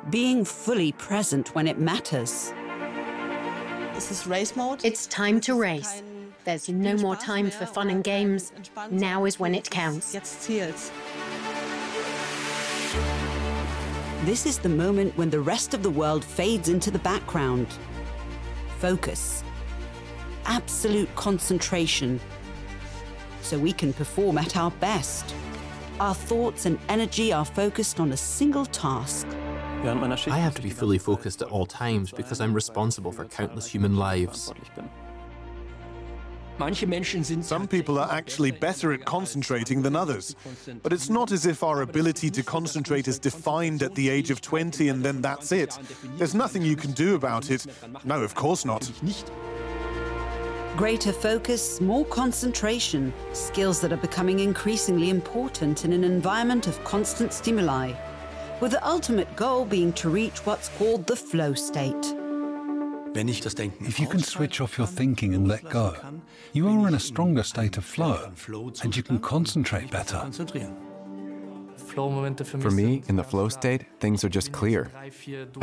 being fully present when it matters. It's time to race. There's no more time for fun and games. Now is when it counts. This is the moment when the rest of the world fades into the background. Focus. Absolute concentration. So we can perform at our best. Our thoughts and energy are focused on a single task. I have to be fully focused at all times because I'm responsible for countless human lives. Some people are actually better at concentrating than others. But it's not as if our ability to concentrate is defined at the age of 20 and then that's it. There's nothing you can do about it. No, of course not. Greater focus, more concentration, skills that are becoming increasingly important in an environment of constant stimuli, with the ultimate goal being to reach what's called the flow state. If you can switch off your thinking and let go, you are in a stronger state of flow, and you can concentrate better. For me, in the flow state, things are just clear.